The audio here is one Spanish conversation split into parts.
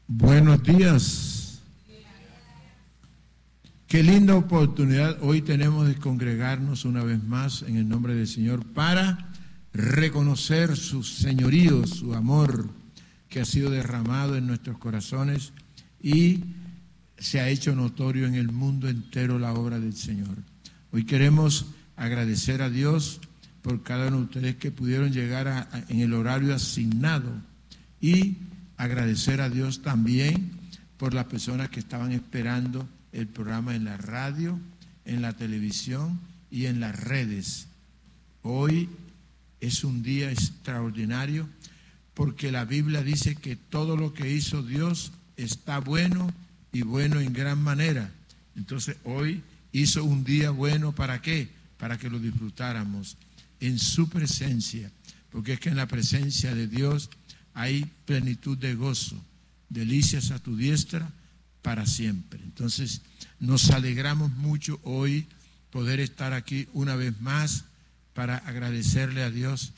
Buenos días. Qué linda oportunidad hoy tenemos de congregarnos una vez más en el nombre del Señor para reconocer su señorío, su amor que ha sido derramado en nuestros corazones y se ha hecho notorio en el mundo entero la obra del Señor. Hoy queremos agradecer a Dios por cada uno de ustedes que pudieron llegar en el horario asignado y agradecer a Dios también por las personas que estaban esperando el programa en la radio, en la televisión y en las redes. Hoy es un día extraordinario porque la Biblia dice que todo lo que hizo Dios está bueno y bueno en gran manera. Entonces hoy hizo un día bueno, ¿para qué? Para que lo disfrutáramos en su presencia, porque es que en la presencia de Dios hay plenitud de gozo, delicias a tu diestra para siempre. Entonces nos alegramos mucho hoy poder estar aquí una vez más para agradecerle a Dios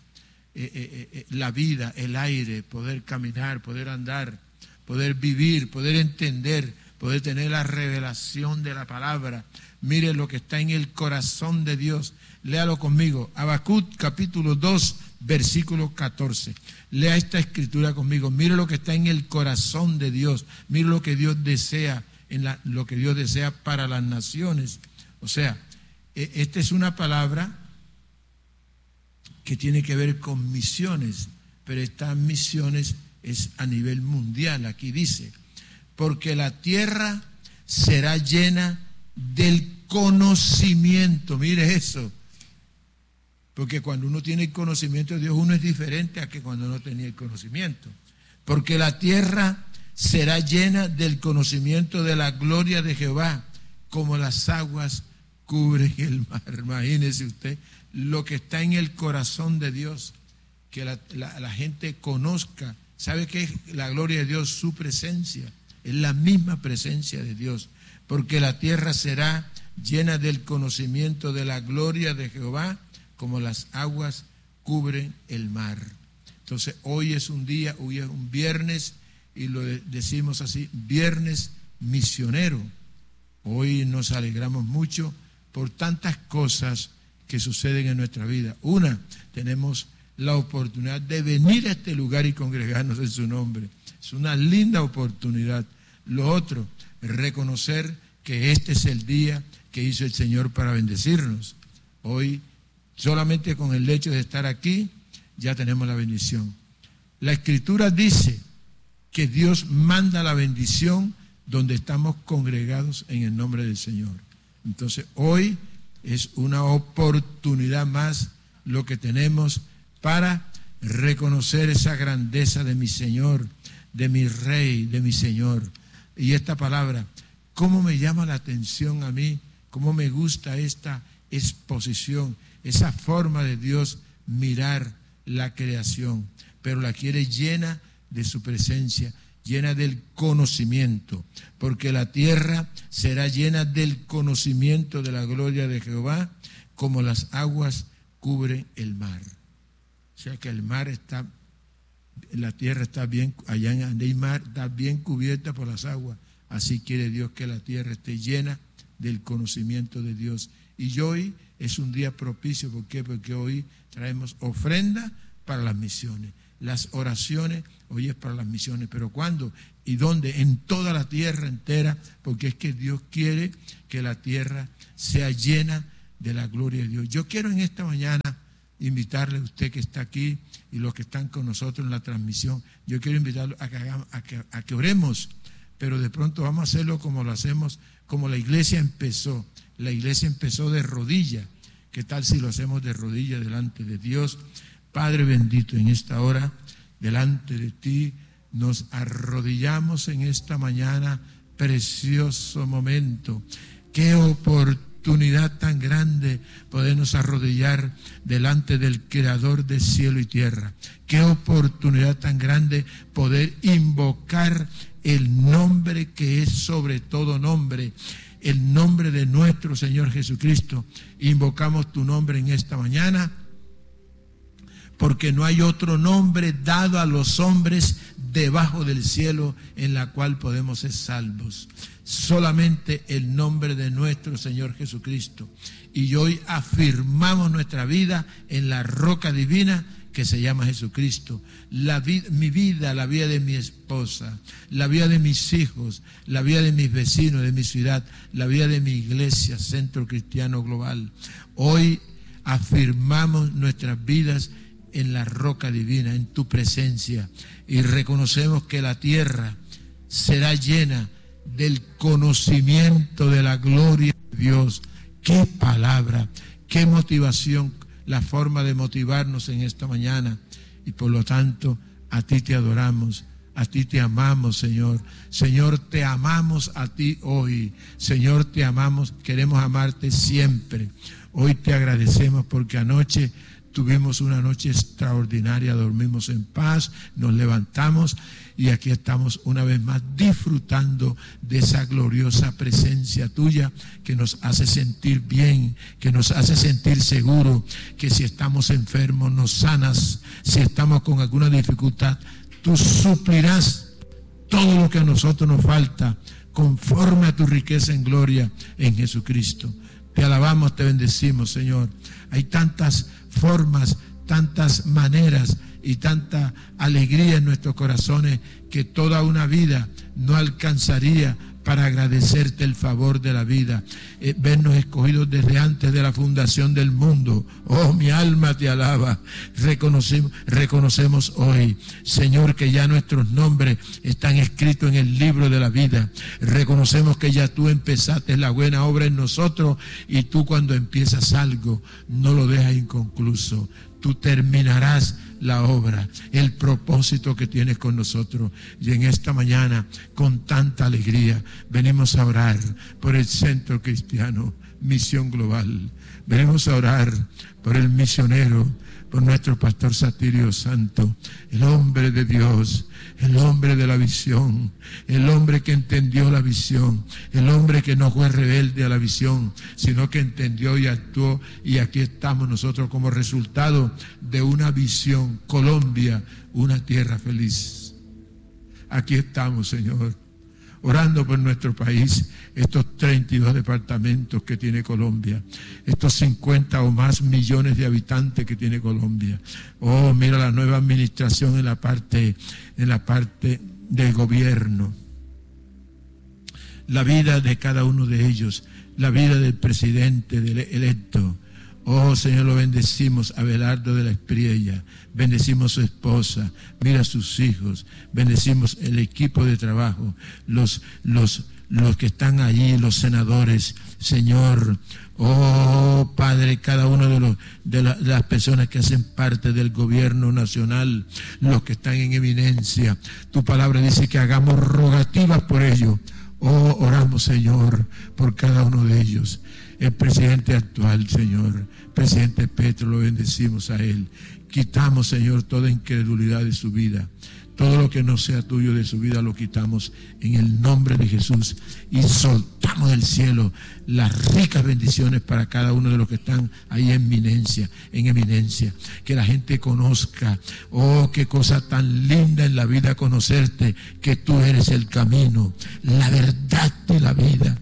la vida, el aire, poder caminar, poder andar, poder vivir, poder entender, poder tener la revelación de la palabra. Mire lo que está en el corazón de Dios. Léalo conmigo. Habacuc capítulo 2, versículo 14. Lea esta escritura conmigo. Mire lo que está en el corazón de Dios. Mire lo que Dios desea, lo que Dios desea para las naciones. O sea, esta es una palabra que tiene que ver con misiones, pero estas misiones es a nivel mundial. Aquí dice, porque la tierra será llena del conocimiento. Mire eso. Porque cuando uno tiene el conocimiento de Dios, uno es diferente a que cuando no tenía el conocimiento. Porque la tierra será llena del conocimiento de la gloria de Jehová, como las aguas cubren el mar. Imagínese usted lo que está en el corazón de Dios, que la gente conozca. ¿Sabe qué es la gloria de Dios? Su presencia. Es la misma presencia de Dios. Porque la tierra será llena del conocimiento de la gloria de Jehová, como las aguas cubren el mar. Entonces hoy es un día, hoy es un viernes, y lo decimos así, viernes misionero. Hoy nos alegramos mucho por tantas cosas que suceden en nuestra vida. Una, tenemos la oportunidad de venir a este lugar y congregarnos en su nombre. Es una linda oportunidad. Lo otro, reconocer que este es el día que hizo el Señor para bendecirnos. Hoy, solamente con el hecho de estar aquí, ya tenemos la bendición. La Escritura dice que Dios manda la bendición donde estamos congregados en el nombre del Señor. Entonces, hoy es una oportunidad más lo que tenemos para reconocer esa grandeza de mi Señor, de mi Rey, de mi Señor. Y esta palabra, cómo me llama la atención a mí, cómo me gusta esta exposición, esa forma de Dios mirar la creación, pero la quiere llena de su presencia, llena del conocimiento, porque la tierra será llena del conocimiento de la gloria de Jehová, como las aguas cubren el mar. O sea que el mar está, la tierra está bien, allá en el mar está bien cubierta por las aguas. Así quiere Dios que la tierra esté llena del conocimiento de Dios. Y hoy es un día propicio. ¿Por qué? Porque hoy traemos ofrenda para las misiones. Las oraciones hoy es para las misiones. ¿Pero cuándo? ¿Y dónde? En toda la tierra entera, porque es que Dios quiere que la tierra sea llena de la gloria de Dios. Yo quiero en esta mañana invitarle a usted que está aquí y los que están con nosotros en la transmisión, yo quiero invitarlo a que oremos, pero de pronto vamos a hacerlo como lo hacemos, como la iglesia empezó. La iglesia empezó de rodillas. ¿Qué tal si lo hacemos de rodillas delante de Dios? Padre bendito, en esta hora, delante de ti, nos arrodillamos en esta mañana, precioso momento. Qué oportunidad tan grande podernos arrodillar delante del Creador de cielo y tierra. Qué oportunidad tan grande poder invocar el nombre que es sobre todo nombre, el nombre de nuestro Señor Jesucristo. Invocamos tu nombre en esta mañana, porque no hay otro nombre dado a los hombres debajo del cielo en la cual podemos ser salvos. Solamente el nombre de nuestro Señor Jesucristo. Y hoy afirmamos nuestra vida en la roca divina que se llama Jesucristo. Mi vida, la vida de mi esposa, la vida de mis hijos, la vida de mis vecinos, de mi ciudad, la vida de mi iglesia, Centro Cristiano Global. Hoy afirmamos nuestras vidas en la roca divina, en tu presencia, y reconocemos que la tierra será llena del conocimiento de la gloria de Dios. ¡Qué palabra! ¡Qué motivación! La forma de motivarnos en esta mañana. Y por lo tanto, a ti te adoramos, a ti te amamos, Señor. Señor, te amamos a ti hoy. Señor, te amamos, queremos amarte siempre. Hoy te agradecemos porque anoche tuvimos una noche extraordinaria, dormimos en paz, nos levantamos y aquí estamos una vez más disfrutando de esa gloriosa presencia tuya que nos hace sentir bien, que nos hace sentir seguro, que si estamos enfermos nos sanas, si estamos con alguna dificultad, tú suplirás todo lo que a nosotros nos falta conforme a tu riqueza en gloria en Jesucristo. Te alabamos, te bendecimos, Señor. Hay tantas formas, tantas maneras y tanta alegría en nuestros corazones que toda una vida no alcanzaría para agradecerte el favor de la vida, vernos escogidos desde antes de la fundación del mundo. Oh, mi alma te alaba. Reconocemos hoy, Señor, que ya nuestros nombres están escritos en el libro de la vida. Reconocemos que ya tú empezaste la buena obra en nosotros y tú cuando empiezas algo no lo dejas inconcluso. Tú terminarás la obra, el propósito que tienes con nosotros. Y en esta mañana, con tanta alegría, venimos a orar por el Centro Cristiano Misión Global. Venimos a orar por el misionero, por nuestro pastor Satirio Santo, el hombre de Dios, el hombre de la visión, el hombre que entendió la visión, el hombre que no fue rebelde a la visión, sino que entendió y actuó, y aquí estamos nosotros como resultado de una visión. Colombia, una tierra feliz. Aquí estamos, Señor, orando por nuestro país, estos 32 departamentos que tiene Colombia, estos 50 o más millones de habitantes que tiene Colombia. Oh, mira la nueva administración en la parte del gobierno, la vida de cada uno de ellos, la vida del presidente del electo. Oh, Señor, lo bendecimos, Abelardo de la Espriella, bendecimos su esposa, mira a sus hijos, bendecimos el equipo de trabajo, los que están allí, los senadores, Señor. Oh, Padre, cada uno de las personas que hacen parte del gobierno nacional, los que están en eminencia. Tu palabra dice que hagamos rogativas por ellos. Oh, oramos, Señor, por cada uno de ellos. El presidente actual, Señor, presidente Petro, lo bendecimos a él. Quitamos, Señor, toda incredulidad de su vida. Todo lo que no sea tuyo de su vida lo quitamos en el nombre de Jesús y soltamos del cielo las ricas bendiciones para cada uno de los que están ahí en eminencia. Que la gente conozca, oh, qué cosa tan linda en la vida conocerte, que tú eres el camino, la verdad y la vida,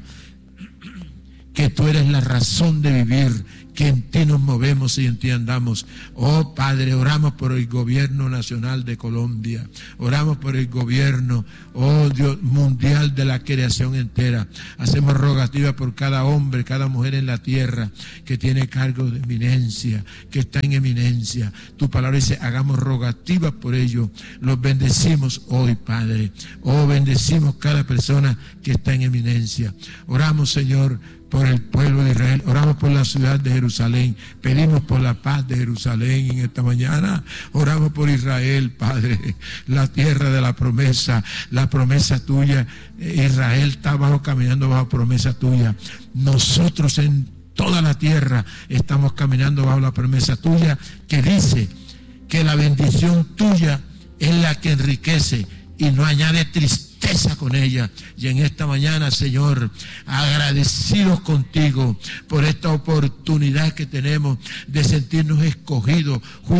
que tú eres la razón de vivir, que en ti nos movemos y en ti andamos. Oh, Padre, oramos por el gobierno nacional de Colombia, oramos por el gobierno, oh Dios, mundial de la creación entera. Hacemos rogativa por cada hombre, cada mujer en la tierra que tiene cargo de eminencia, que está en eminencia. Tu palabra dice, hagamos rogativas por ellos. Los bendecimos hoy, Padre. Oh, bendecimos cada persona que está en eminencia. Oramos, Señor, por el pueblo de Israel, oramos por la ciudad de Jerusalén, pedimos por la paz de Jerusalén en esta mañana, oramos por Israel, Padre, la tierra de la promesa tuya. Israel está caminando bajo promesa tuya. Nosotros en toda la tierra estamos caminando bajo la promesa tuya, que dice que la bendición tuya es la que enriquece y no añade tristeza con ella. Y en esta mañana, Señor, agradecidos contigo por esta oportunidad que tenemos de sentirnos escogidos. Fuiste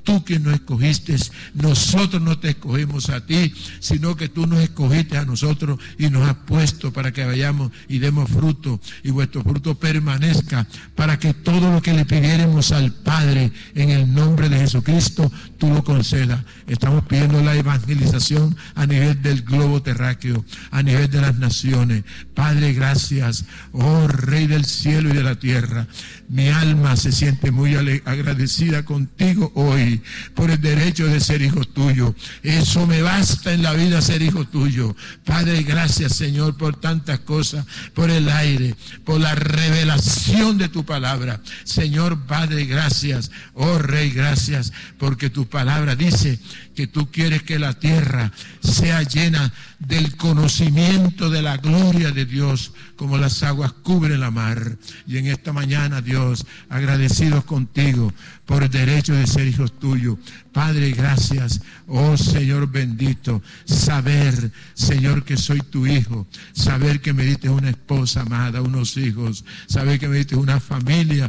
tú quien nos escogiste. Nosotros no te escogimos a ti, sino que tú nos escogiste a nosotros y nos has puesto para que vayamos y demos fruto, y vuestro fruto permanezca, para que todo lo que le pidiéramos al Padre en el nombre de Jesucristo, tú lo concedas. Estamos pidiendo la evangelización a nivel del globo terráqueo, a nivel de las naciones. Padre, gracias, oh Rey del cielo y de la tierra. Mi alma se siente muy agradecida contigo hoy por el derecho de ser hijo tuyo. Eso me basta en la vida, ser hijo tuyo. Padre, gracias, Señor, por tantas cosas, por el aire, por la revelación de tu palabra. Señor Padre, gracias. Oh Rey, gracias, porque tu palabra dice que tú quieres que la tierra sea llena del conocimiento de la gloria de Dios, como las aguas cubren la mar. Y en esta mañana, Dios, agradecidos contigo por el derecho de ser hijos tuyos. Padre, gracias. Oh Señor bendito, saber, Señor, que soy tu hijo, saber que me diste una esposa amada, unos hijos, saber que me diste una familia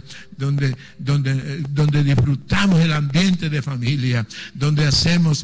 donde disfrutamos el ambiente de familia, donde hacemos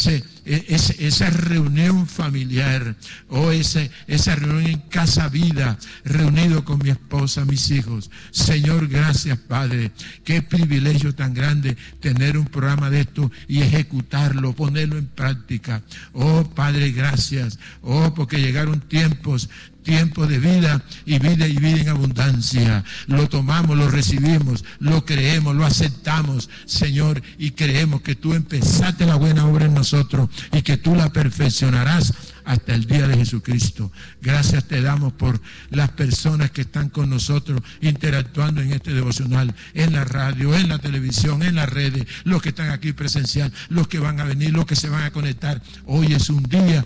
esa reunión familiar, o esa reunión en Casa Vida, reunido con mi esposa, mis hijos. Señor, gracias, Padre. Qué privilegio tan grande tener un programa de esto y ejecutarlo, ponerlo en práctica. Oh Padre, gracias. Oh, porque llegaron tiempos de vida y vida en abundancia. Lo tomamos, lo recibimos, lo creemos, lo aceptamos, Señor, y creemos que tú empezaste la buena obra en nosotros y que tú la perfeccionarás hasta el día de Jesucristo. Gracias te damos por las personas que están con nosotros interactuando en este devocional, en la radio, en la televisión, en las redes, los que están aquí presencial, los que van a venir, los que se van a conectar. Hoy es un día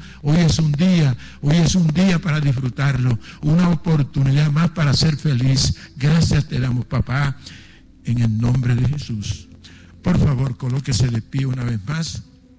para disfrutarlo, una oportunidad más para ser feliz. Gracias te damos, papá, en el nombre de Jesús. Por favor, colóquese de pie una vez más.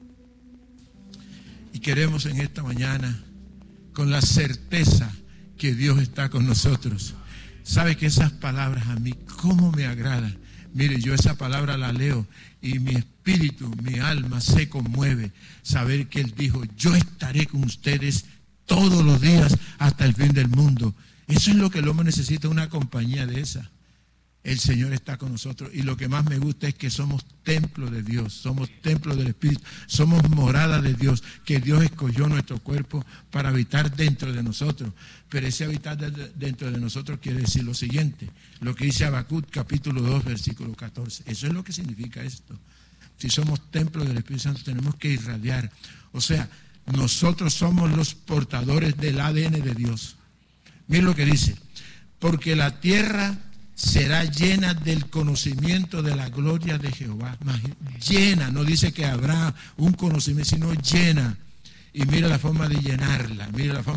Y queremos en esta mañana, con la certeza que Dios está con nosotros. ¿Sabe que esas palabras a mí cómo me agradan? Mire, yo esa palabra la leo y mi espíritu, mi alma se conmueve. Saber que Él dijo, yo estaré con ustedes todos los días hasta el fin del mundo. Eso es lo que el hombre necesita, una compañía de esa. El Señor está con nosotros, y lo que más me gusta es que somos templo de Dios, somos templo del Espíritu, somos morada de Dios, que Dios escogió nuestro cuerpo para habitar dentro de nosotros. Pero ese habitar dentro de nosotros quiere decir lo siguiente, lo que dice Habacuc capítulo 2 versículo 14. Eso es lo que significa esto. Si somos templo del Espíritu Santo, tenemos que irradiar. O sea, nosotros somos los portadores del ADN de Dios. Miren lo que dice, porque la tierra será llena del conocimiento de la gloria de Jehová. Llena, no dice que habrá un conocimiento, sino llena. Y mira la forma de llenarla,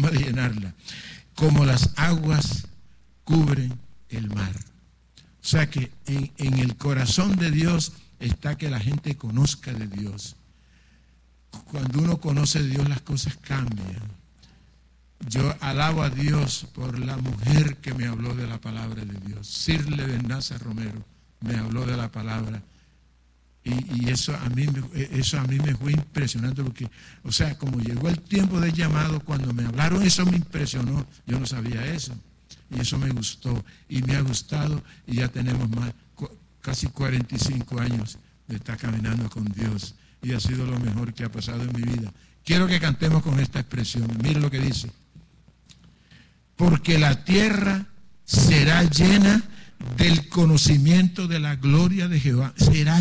como las aguas cubren el mar. O sea que en el corazón de Dios está que la gente conozca de Dios. Cuando uno conoce de Dios, las cosas cambian. Yo alabo a Dios por la mujer que me habló de la palabra de Dios. Sirle Bernaza Romero me habló de la palabra. Y eso a mí me fue impresionante, porque, o sea, como llegó el tiempo del llamado, cuando me hablaron, eso me impresionó. Yo no sabía eso. Y eso me gustó. Y me ha gustado. Y ya tenemos casi 45 años de estar caminando con Dios. Y ha sido lo mejor que ha pasado en mi vida. Quiero que cantemos con esta expresión. Mire lo que dice. Porque la tierra será llena del conocimiento de la gloria de Jehová. Será